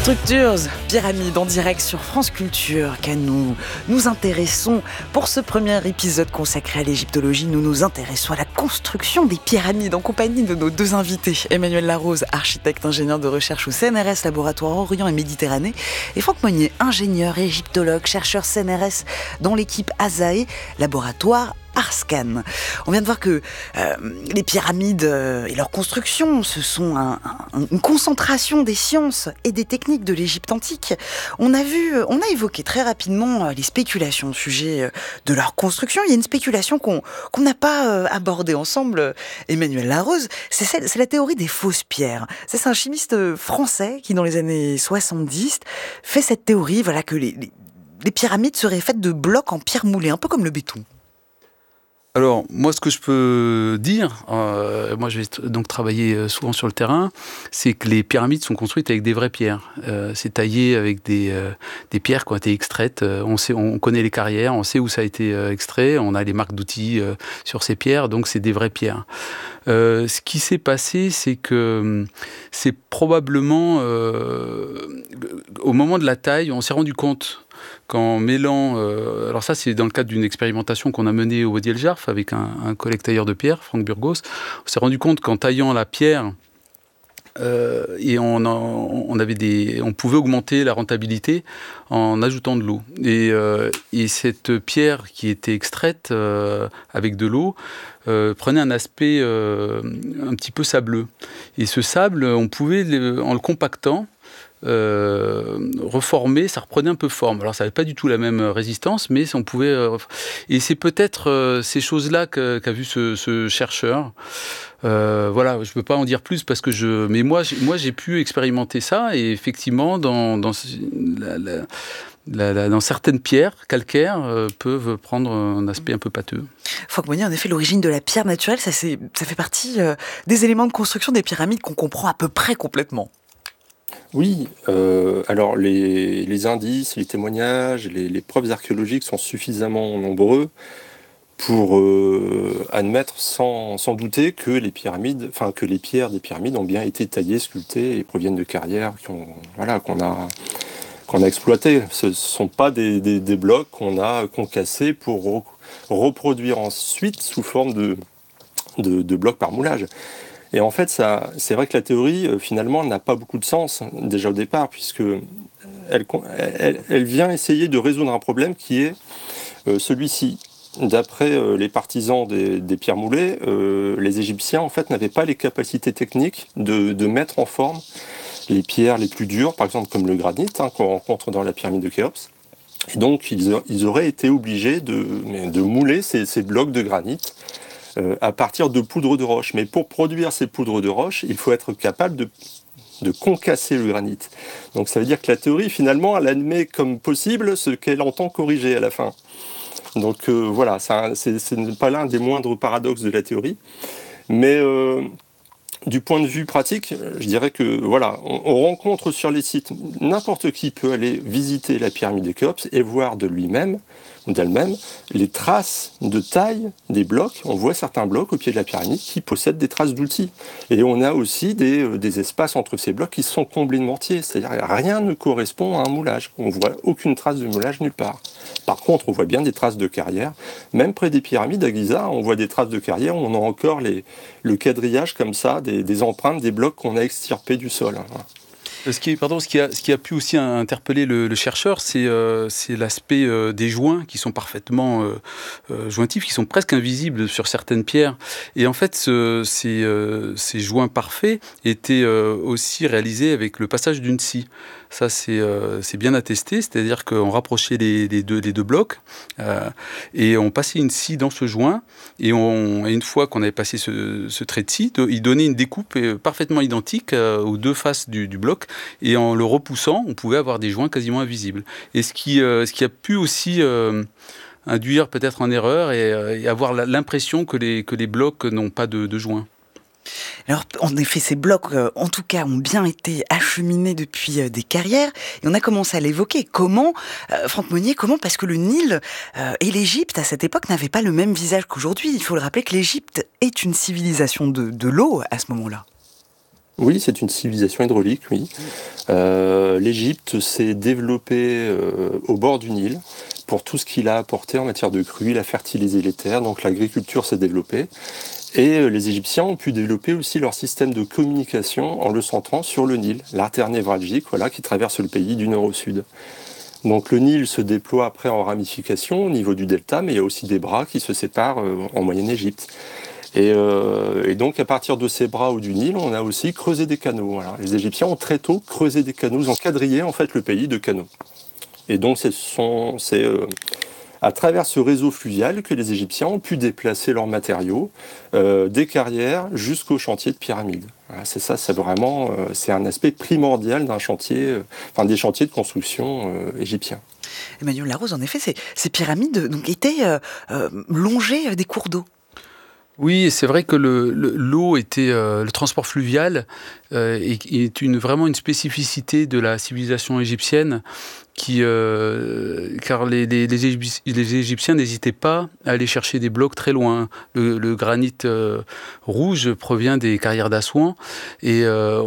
Structures, pyramides en direct sur France Culture, car nous nous intéressons, pour ce premier épisode consacré à l'égyptologie, nous nous intéressons à la construction des pyramides en compagnie de nos deux invités, Emmanuel Larose, architecte ingénieur de recherche au CNRS, laboratoire Orient et Méditerranée, et Franck Monnier, ingénieur et égyptologue, chercheur CNRS dans l'équipe ASAE, laboratoire Arscan. On vient de voir que les pyramides et leur construction, ce sont une concentration des sciences et des techniques de l'Égypte antique. On a évoqué très rapidement les spéculations au sujet de leur construction. Il y a une spéculation qu'on n'a pas abordée ensemble, Emmanuel Larose, c'est la théorie des fausses pierres. C'est un chimiste français qui, dans les années 70, fait cette théorie, voilà, que les pyramides seraient faites de blocs en pierre moulée, un peu comme le béton. Alors, moi, ce que je peux dire, moi je vais donc travailler souvent sur le terrain, c'est que les pyramides sont construites avec des vraies pierres. C'est taillé avec des pierres qui ont été extraites. On connaît les carrières, on sait où ça a été extrait, on a les marques d'outils sur ces pierres, donc c'est des vraies pierres. Ce qui s'est passé, c'est que c'est probablement, au moment de la taille, on s'est rendu compte qu'en mêlant, alors ça c'est dans le cadre d'une expérimentation qu'on a menée au Wadi El Jarf avec un collègue tailleur de pierre, Franck Burgos, on s'est rendu compte qu'en taillant la pierre, et on pouvait augmenter la rentabilité en ajoutant de l'eau. Et cette pierre qui était extraite avec de l'eau prenait un aspect un petit peu sableux. Et ce sable, on pouvait, en le compactant, reformer, ça reprenait un peu forme. Alors ça n'avait pas du tout la même résistance, mais on pouvait... et c'est peut-être ces choses-là qu'a vu ce chercheur. Voilà, je ne peux pas en dire plus parce que mais moi j'ai pu expérimenter ça et effectivement dans certaines pierres calcaires peuvent prendre un aspect un peu pâteux. Franck Monnier, en effet, l'origine de la pierre naturelle, ça fait partie des éléments de construction des pyramides qu'on comprend à peu près complètement. Oui, alors les indices, les témoignages, les preuves archéologiques sont suffisamment nombreux pour admettre sans douter que les pierres des pyramides ont bien été taillées, sculptées et proviennent de carrières qu'on a exploitées. Ce ne sont pas des blocs qu'on a concassés pour reproduire ensuite sous forme de blocs par moulage. Et en fait, c'est vrai que la théorie, finalement, n'a pas beaucoup de sens, déjà au départ, puisque elle vient essayer de résoudre un problème qui est celui-ci. D'après les partisans des pierres moulées, les Égyptiens, en fait, n'avaient pas les capacités techniques de mettre en forme les pierres les plus dures, par exemple comme le granit, qu'on rencontre dans la pyramide de Khéops. Et donc, ils auraient été obligés de mouler ces blocs de granit à partir de poudre de roche. Mais pour produire ces poudres de roche, il faut être capable de concasser le granit. Donc ça veut dire que la théorie, finalement, elle admet comme possible ce qu'elle entend corriger à la fin. Donc voilà, c'est pas l'un des moindres paradoxes de la théorie. Mais du point de vue pratique, je dirais que voilà, on rencontre sur les sites, n'importe qui peut aller visiter la pyramide de Khéops et voir de lui-même ou d'elle-même les traces de taille des blocs. On voit certains blocs au pied de la pyramide qui possèdent des traces d'outils. Et on a aussi des espaces entre ces blocs qui sont comblés de mortier. C'est-à-dire rien ne correspond à un moulage. On ne voit aucune trace de moulage nulle part. Par contre, on voit bien des traces de carrière. Même près des pyramides à Giza, on voit des traces de carrière où on a encore le quadrillage comme ça, des empreintes des blocs qu'on a extirpés du sol. Ce qui a pu aussi interpeller le chercheur, c'est l'aspect des joints qui sont parfaitement jointifs, qui sont presque invisibles sur certaines pierres. Et en fait, ces joints parfaits étaient aussi réalisés avec le passage d'une scie. Ça, c'est bien attesté, c'est-à-dire qu'on rapprochait les deux blocs et on passait une scie dans ce joint et une fois qu'on avait passé ce trait de scie, il donnait une découpe parfaitement identique aux deux faces du bloc et en le repoussant, on pouvait avoir des joints quasiment invisibles. Et ce qui a pu aussi induire peut-être en erreur et avoir l'impression que les blocs n'ont pas de joints. Alors, en effet, ces blocs, en tout cas, ont bien été acheminés depuis des carrières. Et on a commencé à l'évoquer. Comment, Franck Monnier, parce que le Nil et l'Égypte, à cette époque, n'avaient pas le même visage qu'aujourd'hui. Il faut le rappeler que l'Égypte est une civilisation de l'eau à ce moment-là. Oui, c'est une civilisation hydraulique, oui. L'Égypte s'est développée au bord du Nil pour tout ce qu'il a apporté en matière de crues. Il a fertilisé les terres, donc l'agriculture s'est développée. Et les Égyptiens ont pu développer aussi leur système de communication en le centrant sur le Nil, l'artère névralgique, voilà, qui traverse le pays du nord au sud. Donc le Nil se déploie après en ramification au niveau du delta, mais il y a aussi des bras qui se séparent en Moyenne-Égypte. Et donc à partir de ces bras ou du Nil, on a aussi creusé des canaux. Voilà. Les Égyptiens ont très tôt creusé des canaux, ils ont quadrillé en fait le pays de canaux. Et donc c'est à travers ce réseau fluvial que les Égyptiens ont pu déplacer leurs matériaux des carrières jusqu'au chantier de pyramides. Voilà, c'est ça, c'est un aspect primordial d'un chantier, des chantiers de construction égyptiens. Emmanuel Larose, en effet, ces pyramides donc, étaient longées des cours d'eau. Oui, c'est vrai que l'eau était le transport fluvial est vraiment une spécificité de la civilisation égyptienne car les Égyptiens n'hésitaient pas à aller chercher des blocs très loin. Le granit rouge provient des carrières d'Assouan et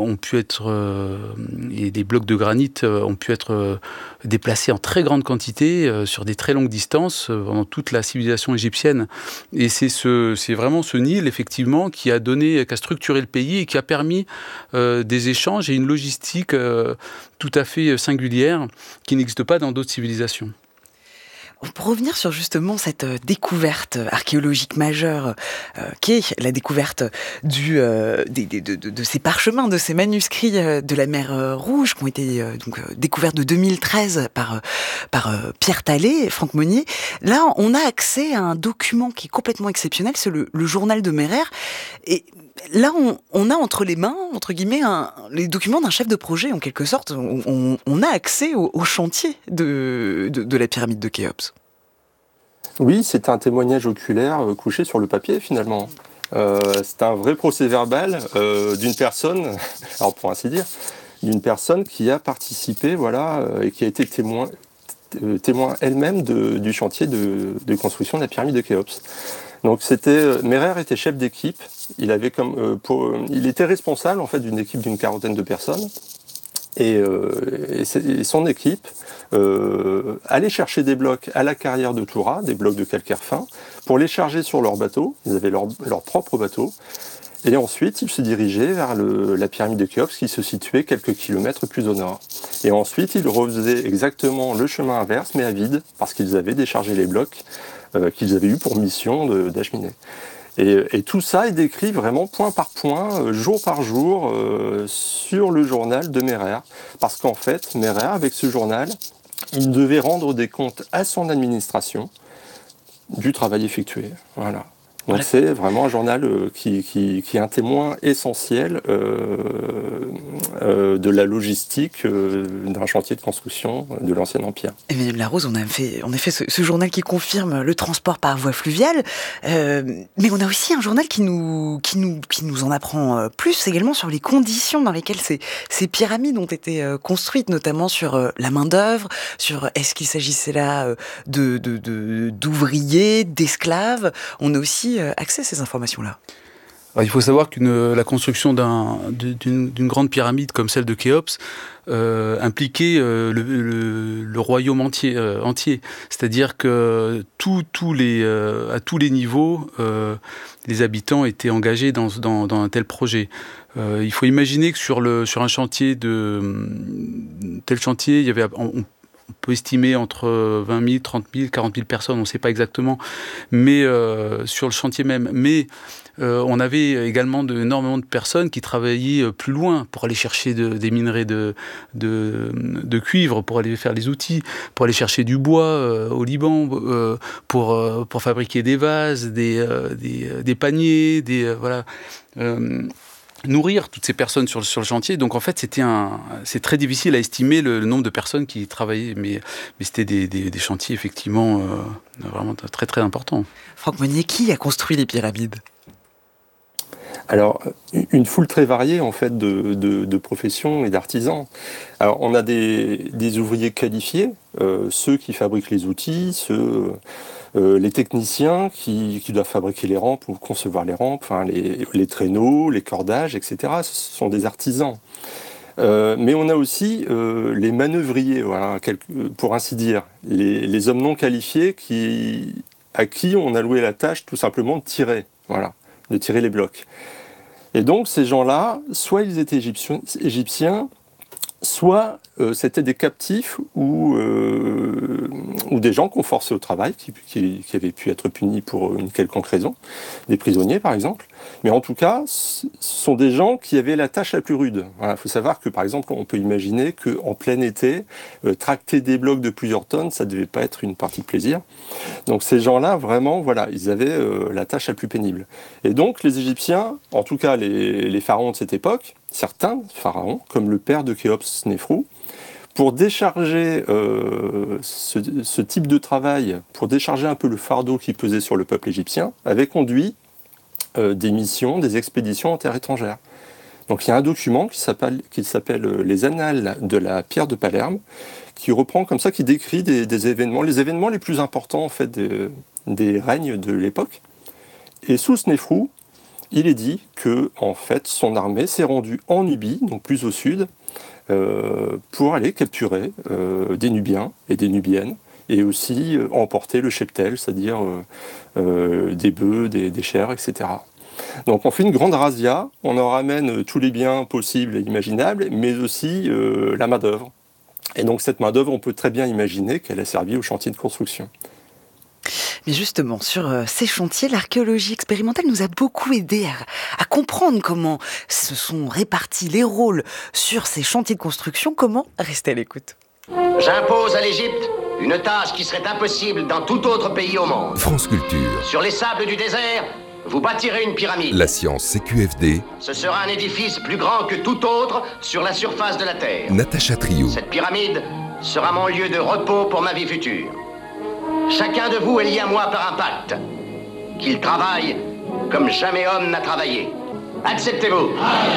et des blocs de granit ont pu être déplacés en très grande quantité sur des très longues distances pendant toute la civilisation égyptienne. Et c'est vraiment ce Nil, effectivement, qui a structuré le pays et qui a permis des échanges et une logistique tout à fait singulière qui n'existe pas dans d'autres civilisations. Pour revenir sur justement cette découverte archéologique majeure qui est la découverte de ces parchemins, de ces manuscrits de la mer Rouge qui ont été découverts de 2013 par Pierre Talley et Franck Monnier. Là, on a accès à un document qui est complètement exceptionnel, c'est le journal de Merer. Et là, on a entre les mains, entre guillemets, les documents d'un chef de projet, en quelque sorte. On a accès au chantier de la pyramide de Khéops. Oui, c'est un témoignage oculaire couché sur le papier, finalement. C'est un vrai procès-verbal d'une personne, alors pour ainsi dire, d'une personne qui a participé, et qui a été témoin elle-même du chantier de construction de la pyramide de Khéops. Donc Merer était chef d'équipe. Il était responsable en fait d'une équipe d'une quarantaine de personnes. Et son équipe allait chercher des blocs à la carrière de Toura, des blocs de calcaire fin, pour les charger sur leur bateau. Ils avaient leur propre bateau. Et ensuite, ils se dirigeaient vers la pyramide de Khéops qui se situait quelques kilomètres plus au nord. Et ensuite, ils refaisaient exactement le chemin inverse, mais à vide, parce qu'ils avaient déchargé les blocs qu'ils avaient eu pour mission d'acheminer. Et tout ça est décrit vraiment point par point, jour par jour, sur le journal de Merer. Parce qu'en fait, Merer, avec ce journal, il devait rendre des comptes à son administration du travail effectué. Voilà. Donc c'est vraiment un journal qui est un témoin essentiel de la logistique d'un chantier de construction de l'Ancien Empire. Emmanuel Larose, on a fait ce journal qui confirme le transport par voie fluviale, mais on a aussi un journal qui nous en apprend plus également sur les conditions dans lesquelles ces pyramides ont été construites, notamment sur la main-d'œuvre, sur est-ce qu'il s'agissait là d'ouvriers, d'esclaves. On a aussi accès à ces informations-là. Alors, il faut savoir que la construction d'une grande pyramide comme celle de Khéops impliquait le royaume entier. C'est-à-dire que à tous les niveaux, les habitants étaient engagés dans un tel projet. Il faut imaginer que sur un chantier tel chantier, il y avait on peut estimer entre 20 000, 30 000, 40 000 personnes, on ne sait pas exactement, mais sur le chantier même. Mais on avait également énormément de personnes qui travaillaient plus loin pour aller chercher des minerais de cuivre, pour aller faire les outils, pour aller chercher du bois au Liban, pour fabriquer des vases, des paniers, voilà. Nourrir toutes ces personnes sur le chantier. Donc en fait, c'est très difficile à estimer le nombre de personnes qui travaillaient, mais c'était des chantiers effectivement vraiment très très importants. Franck Monnier, qui a construit les pyramides ? Alors, une foule très variée en fait de professions et d'artisans. Alors, on a des ouvriers qualifiés, ceux qui fabriquent les outils, les techniciens qui doivent fabriquer les rampes ou concevoir les rampes, enfin, les traîneaux, les cordages, etc. Ce sont des artisans. Mais on a aussi les manœuvriers, voilà, pour ainsi dire, les hommes non qualifiés à qui on a loué la tâche tout simplement de tirer les blocs. Et donc ces gens-là, soit ils étaient égyptiens, soit c'était des captifs ou des gens qu'on forçait au travail, qui avaient pu être punis pour une quelconque raison, des prisonniers par exemple. Mais en tout cas, ce sont des gens qui avaient la tâche la plus rude. Il faut savoir que par exemple, on peut imaginer qu'en plein été, tracter des blocs de plusieurs tonnes, ça ne devait pas être une partie de plaisir. Donc ces gens-là, vraiment, ils avaient la tâche la plus pénible. Et donc les Égyptiens, en tout cas les pharaons de cette époque, certains pharaons, comme le père de Khéops, Snéfrou, pour décharger ce type de travail, pour décharger un peu le fardeau qui pesait sur le peuple égyptien, avait conduit des missions, des expéditions en terre étrangère. Donc il y a un document qui s'appelle les Annales de la pierre de Palerme, qui reprend comme ça, qui décrit des événements, les événements les plus importants en fait des règnes de l'époque. Et sous Snéfrou, il est dit que en fait son armée s'est rendue en Nubie, donc plus au sud, pour aller capturer des Nubiens et des Nubiennes, et aussi emporter le cheptel, c'est-à-dire des bœufs, des chèvres, etc. Donc on fait une grande razzia, on en ramène tous les biens possibles et imaginables, mais aussi la main-d'œuvre. Et donc cette main-d'œuvre, on peut très bien imaginer qu'elle a servi au chantier de construction. Mais justement, sur ces chantiers, l'archéologie expérimentale nous a beaucoup aidé à comprendre comment se sont répartis les rôles sur ces chantiers de construction. Comment rester à l'écoute? J'impose à l'Égypte une tâche qui serait impossible dans tout autre pays au monde. France Culture. Sur les sables du désert, vous bâtirez une pyramide. La science CQFD. Ce sera un édifice plus grand que tout autre sur la surface de la Terre. Natacha Trio. Cette pyramide sera mon lieu de repos pour ma vie future. Chacun de vous est lié à moi par un pacte. Qu'il travaille comme jamais homme n'a travaillé. Acceptez-vous?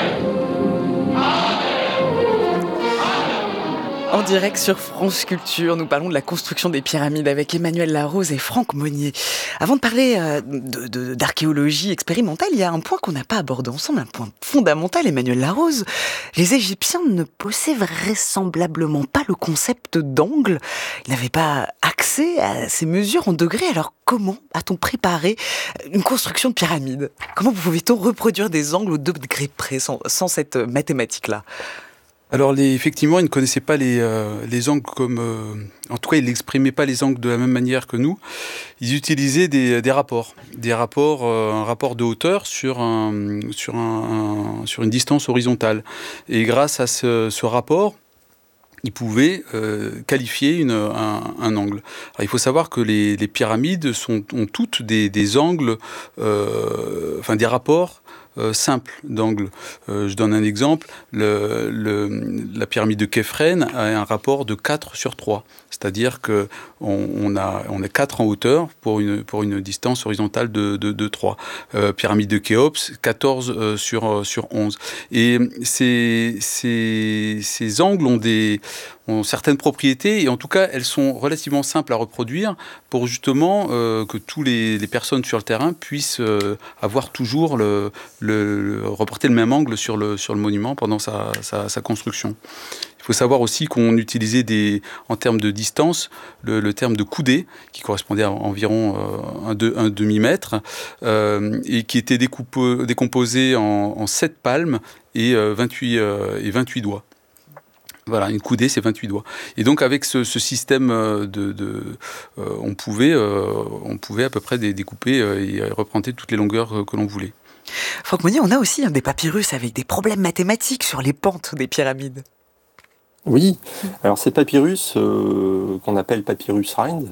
En direct sur France Culture, nous parlons de la construction des pyramides avec Emmanuel Larose et Franck Monnier. Avant de parler d'archéologie expérimentale, il y a un point qu'on n'a pas abordé ensemble, un point fondamental, Emmanuel Larose. Les Égyptiens ne possédaient vraisemblablement pas le concept d'angle. Ils n'avaient pas accès à ces mesures en degrés. Alors comment a-t-on préparé une construction de pyramide? Comment pouvait-on reproduire des angles au degré près sans cette mathématique-là? Alors effectivement, ils ne connaissaient pas les angles comme... en tout cas, ils n'exprimaient pas les angles de la même manière que nous. Ils utilisaient des rapports. Un rapport de hauteur sur une distance horizontale. Et grâce à ce rapport, ils pouvaient qualifier un angle. Alors, il faut savoir que les pyramides ont toutes des angles, des rapports simple d'angle. Je donne un exemple. La pyramide de Képhren a un rapport de 4 sur 3. C'est-à-dire qu'on a 4 en hauteur pour une distance horizontale de 3. Pyramide de Khéops, 14 sur 11. Et ces angles ont certaines propriétés, et en tout cas, elles sont relativement simples à reproduire pour justement que tous les personnes sur le terrain puissent avoir toujours reporter le même angle sur le monument pendant sa construction. Il faut savoir aussi qu'on utilisait en termes de distance le terme de coudée, qui correspondait à environ un demi-mètre, et qui était décomposé en 7 palmes et 28 doigts. Voilà, une coudée, c'est 28 doigts. Et donc, avec ce système on pouvait à peu près découper et représenter toutes les longueurs que l'on voulait. Franck Monnier, on a aussi des papyrus avec des problèmes mathématiques sur les pentes des pyramides. Oui, alors ces papyrus qu'on appelle papyrus Rind,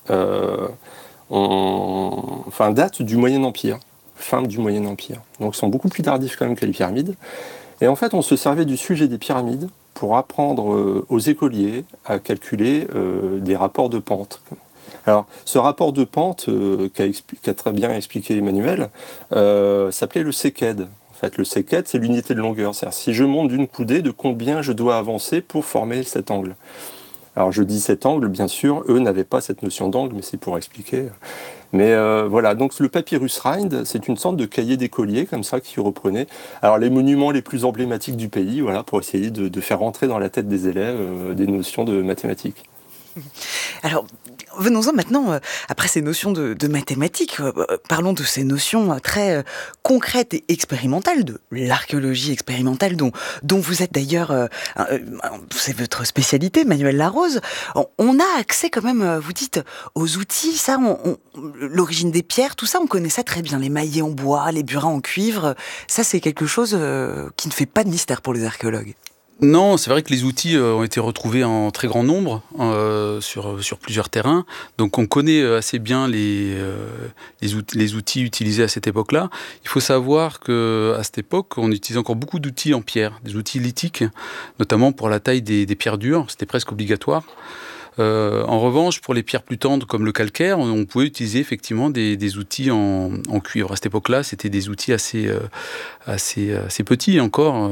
datent du Moyen Empire, fin du Moyen Empire. Donc, ils sont beaucoup plus tardifs quand même que les pyramides. Et en fait, on se servait du sujet des pyramides pour apprendre aux écoliers à calculer des rapports de pente. Alors, ce rapport de pente qu'a très bien expliqué Emmanuel s'appelait le séqued. En fait, le séqued, c'est l'unité de longueur. C'est-à-dire, si je monte d'une coudée, de combien je dois avancer pour former cet angle. Alors je dis cet angle, bien sûr, eux n'avaient pas cette notion d'angle, mais c'est pour expliquer. Mais voilà, donc le papyrus Rind, c'est une sorte de cahier d'écolier comme ça qui reprenait les monuments les plus emblématiques du pays, voilà, pour essayer de faire rentrer dans la tête des élèves des notions de mathématiques. Alors, venons-en maintenant, après ces notions de mathématiques, parlons de ces notions très concrètes et expérimentales, de l'archéologie expérimentale dont vous êtes d'ailleurs, c'est votre spécialité, Manuel Larose. On a accès quand même, vous dites, aux outils, ça, l'origine des pierres, tout ça, on connaît ça très bien, les maillets en bois, les burins en cuivre, ça c'est quelque chose qui ne fait pas de mystère pour les archéologues. Non, c'est vrai que les outils ont été retrouvés en très grand nombre sur plusieurs terrains. Donc on connaît assez bien les outils utilisés à cette époque-là. Il faut savoir qu'à cette époque, on utilisait encore beaucoup d'outils en pierre, des outils lithiques, notamment pour la taille des pierres dures. C'était presque obligatoire. En revanche, pour les pierres plus tendres comme le calcaire, on pouvait utiliser effectivement des outils en cuivre. À cette époque-là, c'était des outils assez petits encore,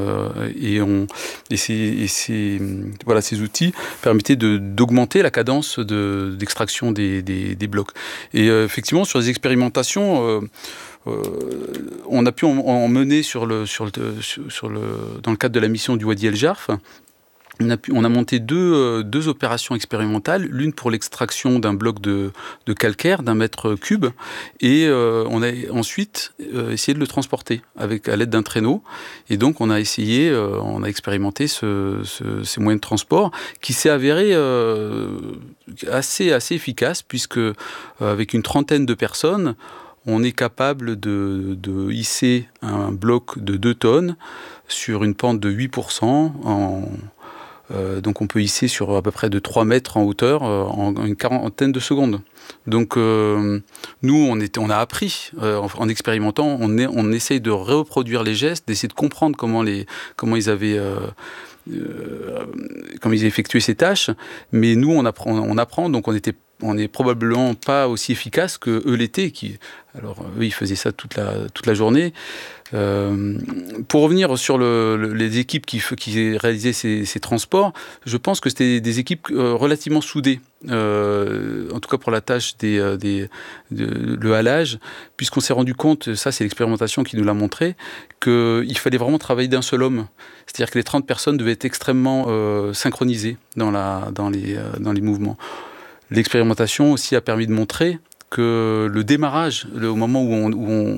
ces outils permettaient d'augmenter la cadence d'extraction des blocs. Et effectivement, sur les expérimentations, on a pu en mener dans le cadre de la mission du Wadi El Jarf. On a monté deux opérations expérimentales, l'une pour l'extraction d'un bloc de calcaire d'un mètre cube, et on a ensuite essayé de le transporter à l'aide d'un traîneau. Et donc on a expérimenté ces moyens de transport qui s'est avéré assez efficace, puisque avec une trentaine de personnes, on est capable de hisser un bloc de 2 tonnes sur une pente de 8% donc on peut hisser sur à peu près de 3 mètres en hauteur en une quarantaine de secondes. Donc nous, on a appris en expérimentant, on essaye de reproduire les gestes, d'essayer de comprendre comment ils avaient effectué ces tâches. Mais nous, on apprend, donc on n'est probablement pas aussi efficace que eux l'étaient. Alors eux, ils faisaient ça toute la journée. Pour revenir sur les équipes qui réalisaient ces transports, je pense que c'était des équipes relativement soudées, en tout cas pour la tâche le halage, puisqu'on s'est rendu compte, ça c'est l'expérimentation qui nous l'a montré, qu'il fallait vraiment travailler d'un seul homme. C'est-à-dire que les 30 personnes devaient être extrêmement synchronisées dans les mouvements. L'expérimentation aussi a permis de montrer que le démarrage, au moment où